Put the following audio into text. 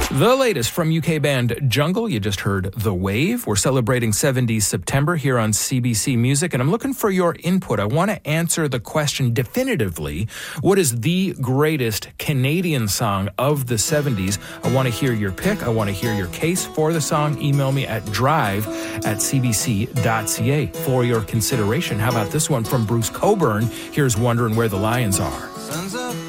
The latest from UK band Jungle. You just heard The Wave. We're celebrating 70s September here on CBC Music, and I'm looking for your input. I want to answer the question definitively. What is the greatest Canadian song of the 70s? I want to hear your pick. I want to hear your case for the song. Email me at drive@cbc.ca for your consideration. How about this one from Bruce Cockburn? Here's Wondering Where the Lions Are.